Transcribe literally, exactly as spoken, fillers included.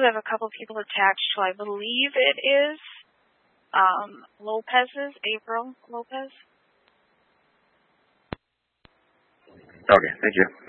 have a couple people attached to, I believe it is um, Lopez's, April Lopez. Okay, thank you.